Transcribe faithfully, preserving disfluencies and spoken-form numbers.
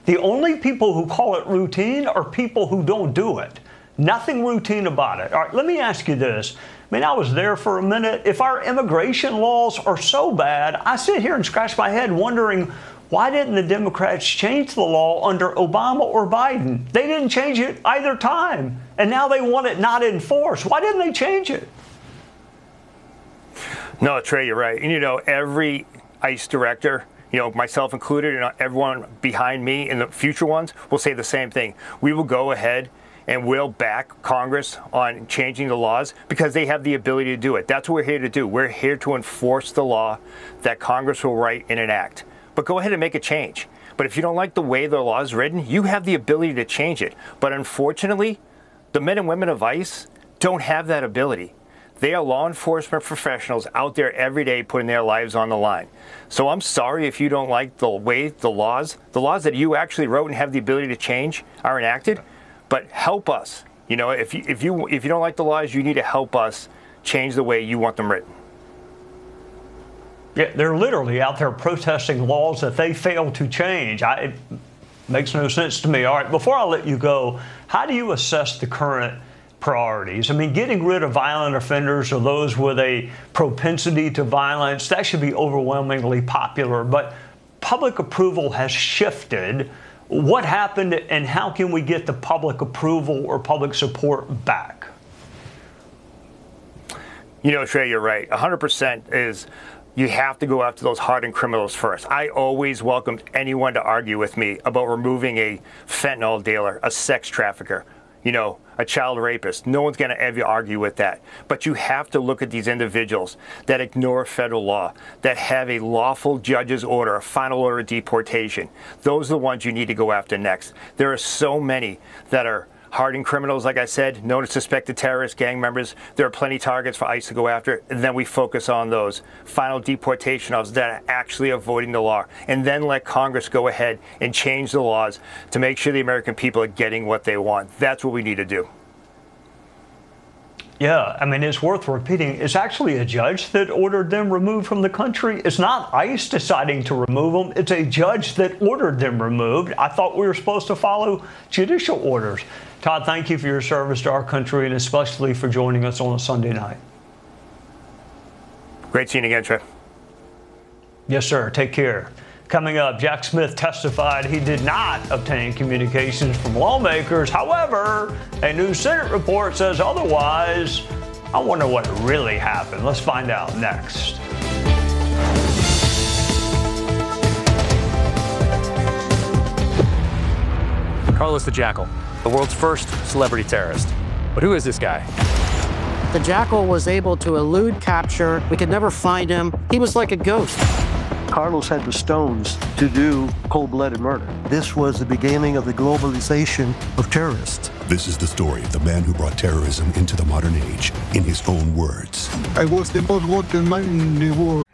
The only people who call it routine are people who don't do it. Nothing routine about it. All right, let me ask you this. I mean, I was there for a minute. If our immigration laws are so bad, I sit here and scratch my head wondering, why didn't the Democrats change the law under Obama or Biden? They didn't change it either time. And now they want it not enforced. Why didn't they change it? No, Trey, you're right. And, you know, every ICE director, you know, myself included, and everyone behind me and the future ones will say the same thing. We will go ahead and we'll back Congress on changing the laws because they have the ability to do it. That's what we're here to do. We're here to enforce the law that Congress will write and enact. But go ahead and make a change. But if you don't like the way the law is written, you have the ability to change it. But unfortunately, the men and women of ICE don't have that ability. They are law enforcement professionals out there every day putting their lives on the line. So I'm sorry if you don't like the way the laws, the laws that you actually wrote and have the ability to change are enacted, but help us. You know, if you, if you, if you don't like the laws, you need to help us change the way you want them written. Yeah, they're literally out there protesting laws that they failed to change. I, it makes no sense to me. All right, before I let you go, how do you assess the current priorities? I mean, getting rid of violent offenders or those with a propensity to violence, that should be overwhelmingly popular. But public approval has shifted. What happened and how can we get the public approval or public support back? You know, Trey, you're right. one hundred percent is you have to go after those hardened criminals first. I always welcomed anyone to argue with me about removing a fentanyl dealer, a sex trafficker, you know, a child rapist. No one's going to ever argue with that. But you have to look at these individuals that ignore federal law, that have a lawful judge's order, a final order of deportation. Those are the ones you need to go after next. There are so many that are hardened criminals, like I said, known as suspected terrorists, gang members. There are plenty of targets for ICE to go after. And then we focus on those final deportation officers that are actually avoiding the law. And then let Congress go ahead and change the laws to make sure the American people are getting what they want. That's what we need to do. Yeah, I mean, it's worth repeating. It's actually a judge that ordered them removed from the country. It's not ICE deciding to remove them. It's a judge that ordered them removed. I thought we were supposed to follow judicial orders. Todd, thank you for your service to our country and especially for joining us on a Sunday night. Great seeing you again, Trey. Yes, sir. Take care. Coming up, Jack Smith testified he did not obtain communications from lawmakers. However, a new Senate report says otherwise. I wonder what really happened. Let's find out next. Carlos the Jackal, the world's first celebrity terrorist. But who is this guy? The Jackal was able to elude capture. We could never find him. He was like a ghost. Carlos had the stones to do cold-blooded murder. This was the beginning of the globalization of terrorists. This is the story of the man who brought terrorism into the modern age, in his own words. I was the most wanted man in the world.